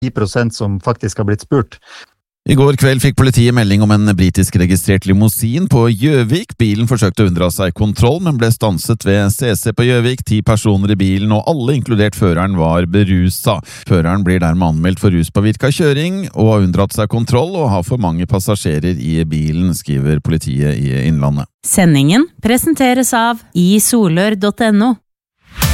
10% som faktisk har blitt spurt. I går kveld fikk politiet melding om en britisk registrert limousin på Gjøvik. Bilen forsøkte å unndra seg kontroll, men ble stanset ved CC på Gjøvik. 10 personer i bilen, og alle, inkludert føreren, var berusa. Føreren blir dermed anmeldt for ruspåvirka kjøring og har unndratt seg kontroll og har for mange passasjerer i bilen, skriver politiet i Innlandet. Sendingen presenteres av isolør.no.